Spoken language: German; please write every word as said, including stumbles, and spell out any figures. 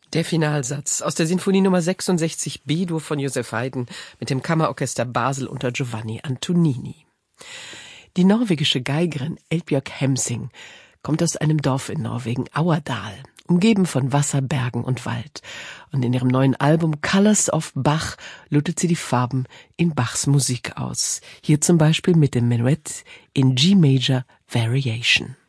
Der Finalsatz aus der Sinfonie Nummer sechsundsechzig B-Dur von Joseph Haydn mit dem Kammerorchester Basel unter Giovanni Antonini. Die norwegische Geigerin Eldbjørg Hemsing kommt aus einem Dorf in Norwegen, Auerdal, umgeben von Wasser, Bergen und Wald. Und in ihrem neuen Album Colors of Bach lotet sie die Farben in Bachs Musik aus. Hier zum Beispiel mit dem Menuett in G-Major Variation.